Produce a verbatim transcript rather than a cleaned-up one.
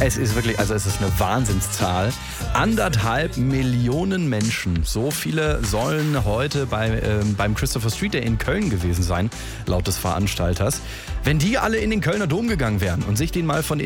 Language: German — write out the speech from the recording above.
Es ist wirklich, also es ist eine Wahnsinnszahl. Anderthalb Millionen Menschen, so viele sollen heute bei, ähm, beim Christopher Street Day in Köln gewesen sein, laut des Veranstalters. Wenn die alle in den Kölner Dom gegangen wären und sich den mal von